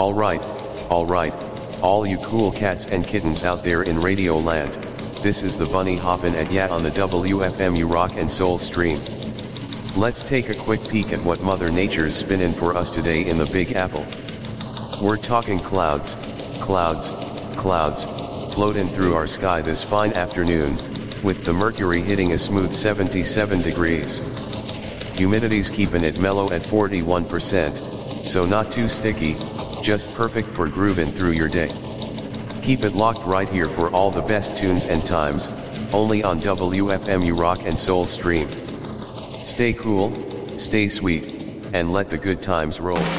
Alright, alright, all you cool cats and kittens out there in Radio Land, this is the bunny hoppin' at ya on the WFMU Rock and Soul stream. Let's take a quick peek at what Mother Nature's spinnin' for us today in the Big Apple. We're talking clouds, clouds, clouds, floatin' through our sky this fine afternoon, with the mercury hitting a smooth 77 degrees. Humidity's keepin' it mellow at 41%, so not too sticky, just perfect for groovin' through your day. Keep it locked right here for all the best tunes and times, only on WFMU Rock and Soul stream. Stay cool, stay sweet, and let the good times roll.